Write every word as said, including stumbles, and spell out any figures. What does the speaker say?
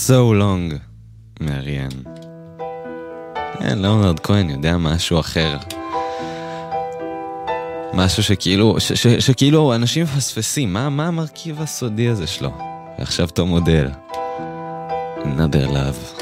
So Long מאריאן. כן, לאונרד כהן יודע משהו אחר. משהו שכאילו, ש- ש- שכאילו אנשים מפספסים. מה, מה המרכיב הסודי הזה שלו? ועכשיו תום מודל. Another Love.